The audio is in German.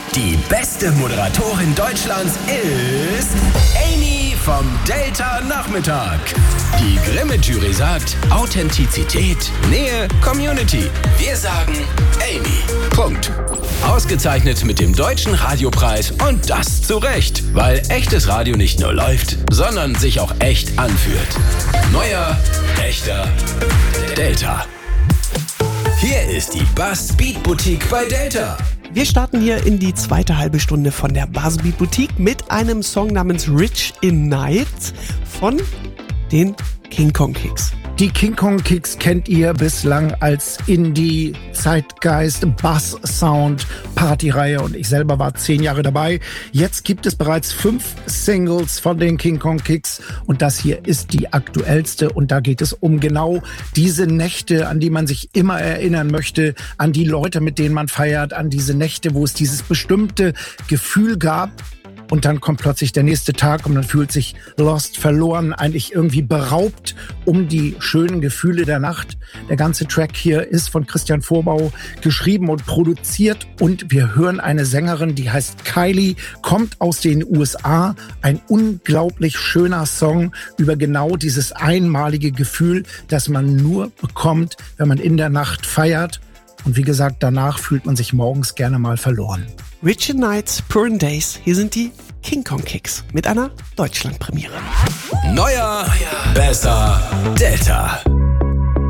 Die beste Moderatorin Deutschlands ist Amy vom Delta Nachmittag. Die Grimme-Jury sagt Authentizität, Nähe, Community. Wir sagen Amy. Punkt. Ausgezeichnet mit dem Deutschen Radiopreis und das zu Recht, weil echtes Radio nicht nur läuft, sondern sich auch echt anfühlt. Neuer, echter Delta. Hier ist die Buzz Beat Boutique bei Delta. Wir starten hier in die zweite halbe Stunde von der Buzz Beat Boutique mit einem Song namens Rich in Night von den King Kong Kicks. Die King Kong Kicks kennt ihr bislang als Indie, Zeitgeist, Bass, Sound, Partyreihe und ich selber war 10 Jahre dabei. Jetzt gibt es bereits 5 Singles von den King Kong Kicks und das hier ist die aktuellste und da geht es um genau diese Nächte, an die man sich immer erinnern möchte, an die Leute, mit denen man feiert, an diese Nächte, wo es dieses bestimmte Gefühl gab. Und dann kommt plötzlich der nächste Tag und man fühlt sich lost, verloren, eigentlich irgendwie beraubt um die schönen Gefühle der Nacht. Der ganze Track hier ist von Christian Vorbau geschrieben und produziert. Und wir hören eine Sängerin, die heißt Kylie, kommt aus den USA. Ein unglaublich schöner Song über genau dieses einmalige Gefühl, das man nur bekommt, wenn man in der Nacht feiert. Und wie gesagt, danach fühlt man sich morgens gerne mal verloren. Rich in Nights, Purin Days. Hier sind die King Kong Kicks mit einer Deutschlandpremiere. Neuer, besser, Delta.